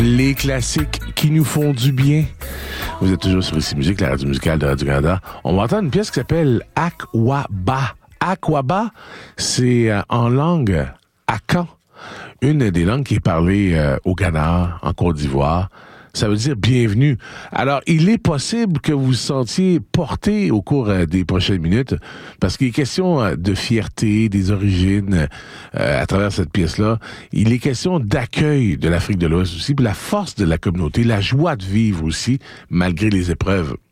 Les classiques qui nous font du bien. Vous êtes toujours sur ici Musique, la radio musicale de Radio-Canada. On va entendre une pièce qui s'appelle Akwaba. Akwaba, c'est en langue akan, une des langues qui est parlée au Ghana, en Côte d'Ivoire. Ça veut dire bienvenue. Alors, il est possible que vous vous sentiez porté au cours des prochaines minutes, parce qu'il est question de fierté, des origines à travers cette pièce-là. Il est question d'accueil de l'Afrique de l'Ouest aussi, puis la force de la communauté, la joie de vivre aussi, malgré les épreuves.